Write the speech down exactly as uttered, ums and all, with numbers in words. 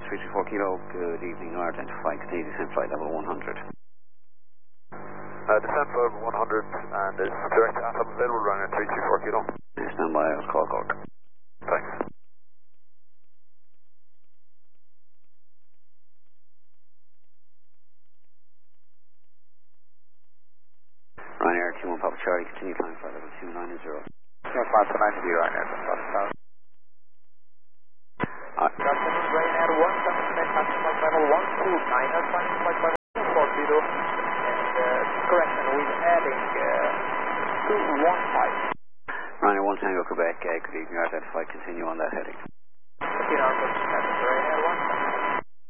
three three four Kilo, good evening, no identify, continue descent flight level one hundred. Uh, descent level one hundred and is direct A F M available running at three three four Kilo. Stand by, I was call code. Thanks. Ryanair two one Papa Charlie, continue climb flight level two nine zero. North Papa ninety, Ryanair. Uh, Good afternoon, Ryanair one seven seven, passing flight level one two nine, uh, climbing flight level two four zero, and uh, correction, we're adding uh, two one five. Ryanair one Tango Quebec, uh, good evening, identify, continue on that heading. Continue on, Ryanair one.